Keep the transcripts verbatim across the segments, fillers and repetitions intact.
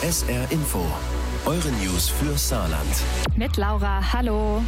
S R Info. Eure News für Saarland. Mit Laura, hallo.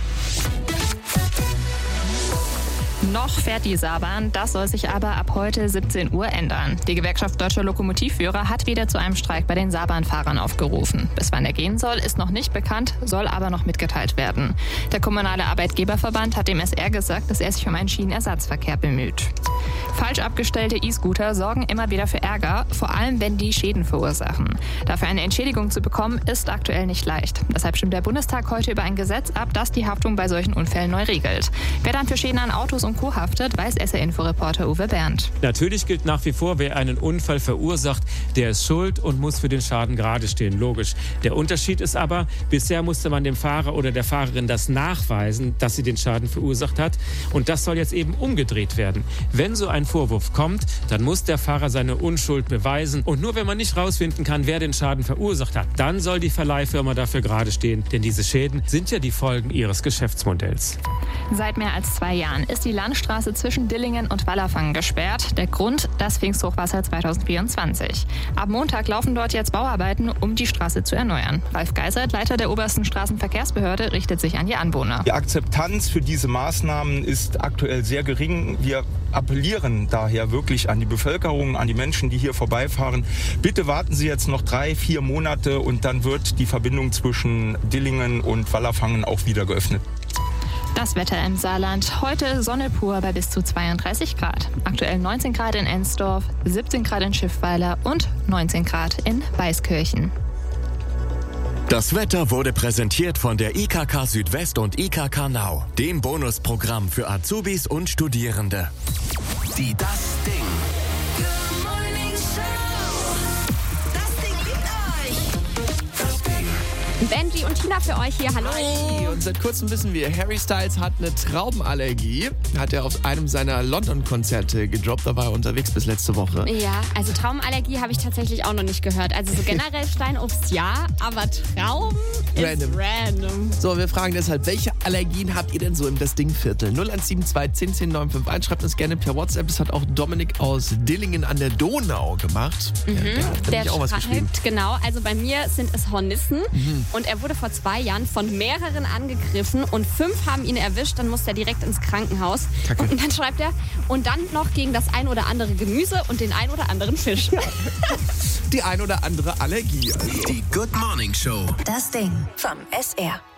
Noch fährt die Saarbahn, das soll sich aber ab heute siebzehn Uhr ändern. Die Gewerkschaft Deutscher Lokomotivführer hat wieder zu einem Streik bei den Saarbahnfahrern aufgerufen. Bis wann er gehen soll, ist noch nicht bekannt, soll aber noch mitgeteilt werden. Der kommunale Arbeitgeberverband hat dem S R gesagt, dass er sich um einen Schienenersatzverkehr bemüht. Falsch abgestellte E-Scooter sorgen immer wieder für Ärger, vor allem wenn die Schäden verursachen. Dafür eine Entschädigung zu bekommen, ist aktuell nicht leicht. Deshalb stimmt der Bundestag heute über ein Gesetz ab, das die Haftung bei solchen Unfällen neu regelt. Wer dann für Schäden an Autos und Co. haftet, weiß S R-Info-Reporter Uwe Berndt. Natürlich gilt nach wie vor, wer einen Unfall verursacht, der ist schuld und muss für den Schaden gerade stehen. Logisch. Der Unterschied ist aber, bisher musste man dem Fahrer oder der Fahrerin das nachweisen, dass sie den Schaden verursacht hat. Und das soll jetzt eben umgedreht werden. Wenn so ein Vorwurf kommt, dann muss der Fahrer seine Unschuld beweisen. Und nur wenn man nicht rausfinden kann, wer den Schaden verursacht hat, dann soll die Verleihfirma dafür gerade stehen. Denn diese Schäden sind ja die Folgen ihres Geschäftsmodells. Seit mehr als zwei Jahren ist die Landstraße zwischen Dillingen und Wallerfangen gesperrt. Der Grund, das Pfingsthochwasser zweitausendvierundzwanzig. Ab Montag laufen dort jetzt Bauarbeiten, um die Straße zu erneuern. Ralf Geisert, Leiter der obersten Straßenverkehrsbehörde, richtet sich an die Anwohner. Die Akzeptanz für diese Maßnahmen ist aktuell sehr gering. Wir appellieren daher wirklich an die Bevölkerung, an die Menschen, die hier vorbeifahren. Bitte warten Sie jetzt noch drei, vier Monate und dann wird die Verbindung zwischen Dillingen und Wallerfangen auch wieder geöffnet. Das Wetter im Saarland. Heute Sonne pur bei bis zu zweiunddreißig Grad. Aktuell neunzehn Grad in Ensdorf, siebzehn Grad in Schiffweiler und neunzehn Grad in Weißkirchen. Das Wetter wurde präsentiert von der I K K Südwest und I K K Now, dem Bonusprogramm für Azubis und Studierende. Die Das Ding. Good Morning Show. Das Ding liegt euch. Das Ding. Benji und Tina für euch hier. Hallo. Hi. Und seit kurzem wissen wir, Harry Styles hat eine Traubenallergie. Hat er auf einem seiner London-Konzerte gedroppt. Da war er unterwegs bis letzte Woche. Ja, also Traubenallergie habe ich tatsächlich auch noch nicht gehört. Also so generell Steinobst ja, aber Trauben Random. ist random. So, wir fragen deshalb, welche Allergien habt ihr denn so im Das Ding-Viertel? null eins sieben zwei zehn zehn neun fünf eins. Schreibt uns gerne per WhatsApp. Das hat auch Dominik aus Dillingen an der Donau gemacht. Mhm. Ja, der hat Der nämlich auch was geschrieben. schreibt, genau, also bei mir sind es Hornissen. Mhm. Und er wurde vor zwei Jahren von mehreren angegriffen und fünf haben ihn erwischt. Dann musste er direkt ins Krankenhaus. Kacke. Und dann schreibt er, und dann noch gegen das ein oder andere Gemüse und den ein oder anderen Fisch. Die ein oder andere Allergie. Also. Die Good Morning Show. Das Ding vom S R.